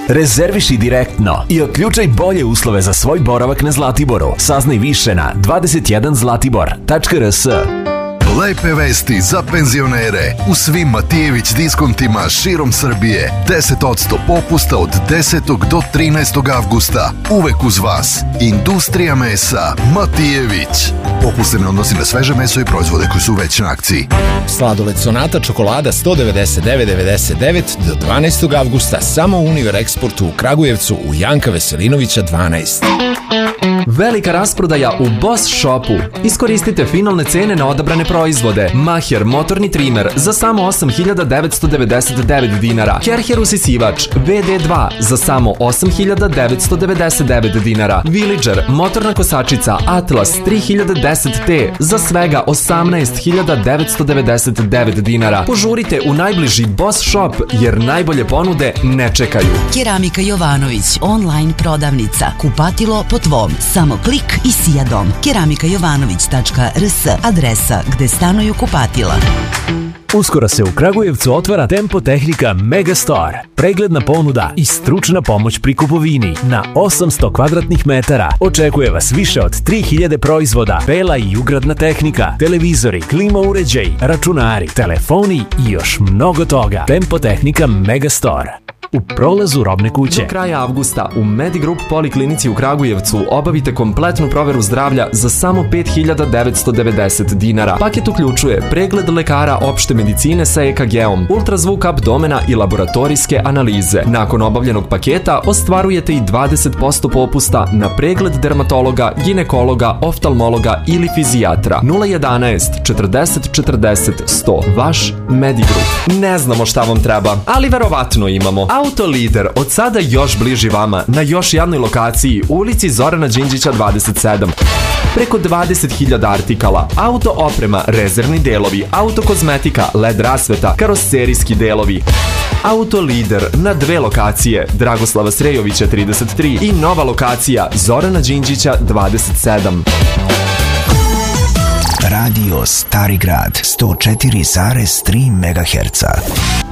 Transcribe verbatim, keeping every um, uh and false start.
Rezerviši direktno i otključaj bolje uslove za svoj boravak na Zlatiboru. Saznaj više na dvadeset jedan zlatibor tačka r s. Lepe vesti za penzionere. U svim Matijević diskontima širom Srbije. deset posto popusta od desetog do trinaestog avgusta. Uvek uz vas. Industrija mesa Matijević. Popust se ne odnosi na sveže meso i proizvode koji su već na akciji. Sladoled Sonata čokolada sto devedeset devet devedeset devet do dvanaestog avgusta samo u Univer Eksportu u Kragujevcu u Janka Veselinovića dvanaest. Velika rasprodaja u Boss Shopu. Iskoristite finalne cene na odabrane proizvode. Maher motorni trimer za samo osam hiljada devetsto devedeset devet dinara. Kerher usisivač V D dva za samo osam hiljada devetsto devedeset devet dinara. Villager motorna kosačica Atlas tri hiljade deset T za svega osamnaest hiljada devetsto devedeset devet dinara. Požurite u najbliži Boss Shop jer najbolje ponude ne čekaju. Keramika Jovanović, online prodavnica. Kupatilo po tvom. Samo klik i sija dom. keramika jovanović tačka r s, adresa gde stanuju kupatila. Uskoro se u Kragujevcu otvara Tempo Tehnika Megastore. Pregledna ponuda i stručna pomoć pri kupovini na osamsto kvadratnih metara. Očekuje vas više od tri hiljade proizvoda, bela i ugradna tehnika, televizori, klima uređaj, računari, telefoni i još mnogo toga. Tempo Tehnika Megastore. U prolazu Robne kuće. Do kraja avgusta u Medigroup Poliklinici u Kragujevcu obavite kompletnu proveru zdravlja za samo pet hiljada devetsto devedeset dinara. Paket uključuje pregled lekara opšte medicine sa E K G-om, ultrazvuk abdomena i laboratorijske analize. Nakon obavljenog paketa ostvarujete i dvadeset posto popusta na pregled dermatologa, ginekologa, oftalmologa ili fizijatra. nula jedanaest četrdeset četrdeset sto. Vaš Medigroup. Ne znamo šta vam treba, ali verovatno imamo. Autolider od sada još bliži vama na još jednoj lokaciji u ulici Zorana Đinđića dvadeset sedam. Preko dvadeset hiljada artikala, auto oprema, rezervni delovi, auto kozmetika, L E D rasveta, karoserijski delovi. Autolider na dve lokacije, Dragoslava Srejovića trideset tri i nova lokacija Zorana Đinđića dvadeset sedam. Radio Stari Grad sto četiri zarez tri megaherca.